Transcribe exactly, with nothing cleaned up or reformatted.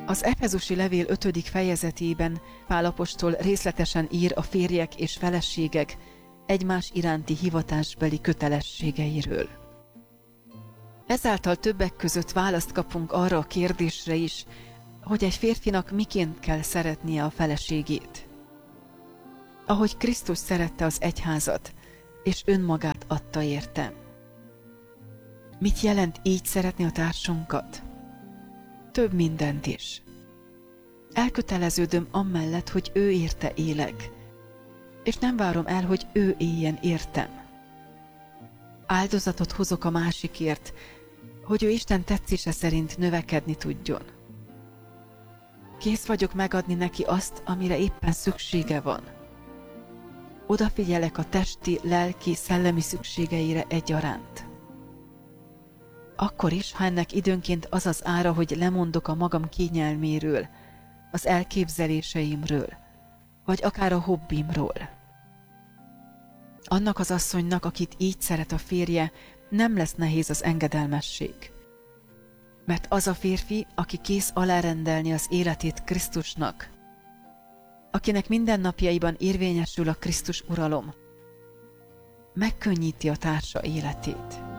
Az Efezusi levél ötödik fejezetében Pál apostol részletesen ír a férjek és feleségek egymás iránti hivatásbeli kötelességeiről. Ezáltal többek között választ kapunk arra a kérdésre is, hogy egy férfinak miként kell szeretnie a feleségét. Ahogy Krisztus szerette az egyházat, és önmagát adta érte. Mit jelent így szeretni a társunkat? Több mindent is. Elköteleződöm amellett, hogy ő érte élek, és nem várom el, hogy ő éljen értem. Áldozatot hozok a másikért, hogy ő Isten tetszése szerint növekedni tudjon. Kész vagyok megadni neki azt, amire éppen szüksége van. Odafigyelek a testi, lelki, szellemi szükségeire egyaránt. Akkor is, ha ennek időnként az az ára, hogy lemondok a magam kényelméről, az elképzeléseimről, vagy akár a hobbimról. Annak az asszonynak, akit így szeret a férje, nem lesz nehéz az engedelmesség. Mert az a férfi, aki kész alárendelni az életét Krisztusnak, akinek mindennapjaiban érvényesül a Krisztus uralom, megkönnyíti a társa életét.